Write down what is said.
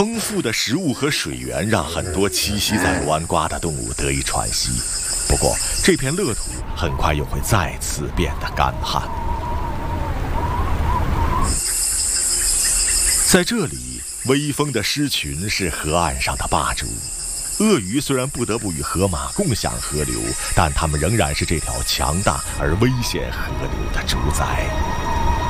丰富的食物和水源让很多栖息在罗安瓜的动物得以喘息，不过这片乐土很快又会再次变得干旱。在这里，威风的狮群是河岸上的霸主。鳄鱼虽然不得不与河马共享河流，但它们仍然是这条强大而危险河流的主宰。